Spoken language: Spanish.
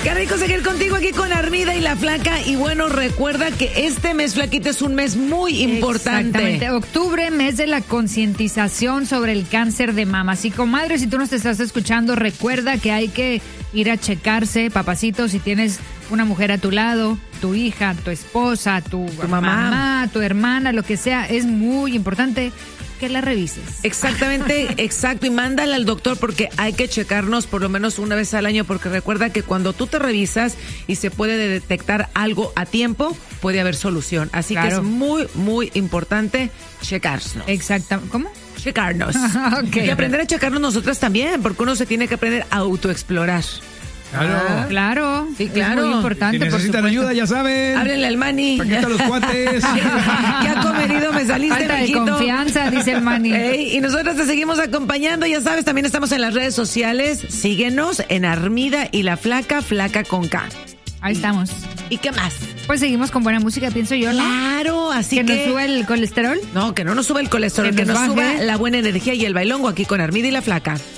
Qué rico seguir contigo aquí con Armida y la Flaca. Y bueno, recuerda que este mes, Flaquita, es un mes muy importante. Exactamente. Octubre, mes de la concientización sobre el cáncer de mama. Así, comadre, si tú nos estás escuchando, recuerda que hay que ir a checarse, papacito, si tienes una mujer a tu lado, tu hija, tu esposa, tu mamá, tu hermana, lo que sea, es muy importante que la revises. Exactamente, exacto. Y mándala al doctor porque hay que checarnos por lo menos una vez al año, porque recuerda que cuando tú te revisas y se puede detectar algo a tiempo, puede haber solución. Así que es muy, muy importante checarnos. Exactamente. ¿Cómo? Checarnos. Okay. Y aprender a checarnos nosotras también, porque uno se tiene que aprender a autoexplorar. Claro. Claro. Sí, claro. Es muy importante. Si necesitan ayuda, ya saben. Ábrenle al Manny. Aquí están los cuates. ¿Qué ha comedido? Me saliste, Falta de mijito. confianza, dice el Manny. Y nosotros te seguimos acompañando, ya sabes, también estamos en las redes sociales. Síguenos en Armida y la Flaca, Flaca con K. Ahí estamos. ¿Y qué más? Pues seguimos con buena música, pienso yo, ¿no? Claro, así que que... nos suba el colesterol. No, que no nos suba el colesterol, que nos suba la buena energía y el bailongo aquí con Armida y la Flaca.